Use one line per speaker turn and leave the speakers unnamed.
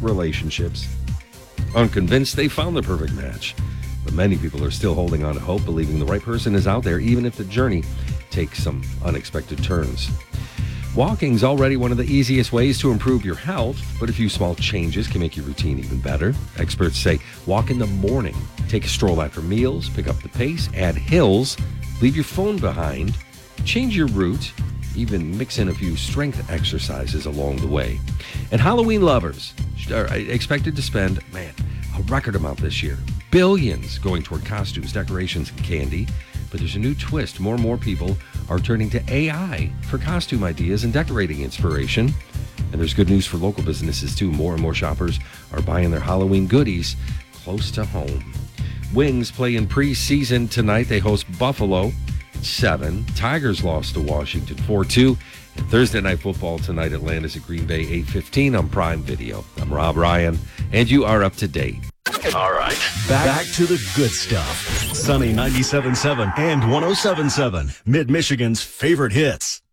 relationships, unconvinced they found the perfect match. But many people are still holding on to hope, believing the right person is out there, even if the journey takes some unexpected turns. Walking's already one of the easiest ways to improve your health, but a few small changes can make your routine even better. Experts say walk in the morning, take a stroll after meals, pick up the pace, add hills, leave your phone behind, change your route, even mix in a few strength exercises along the way. And Halloween lovers are expected to spend, a record amount this year. Billions going toward costumes, decorations, and candy. But there's a new twist. More and more people are turning to AI for costume ideas and decorating inspiration. And there's good news for local businesses, too. More and more shoppers are buying their Halloween goodies close to home. Wings play in preseason tonight. They host Buffalo at 7. Tigers lost to Washington 4-2. And Thursday Night Football tonight, Atlanta's at Green Bay 8:15 on Prime Video. I'm Rob Ryan, and you are up to date.
All right. Back to the good stuff. Sunny 97.7 and 107.7, Mid-Michigan's favorite hits.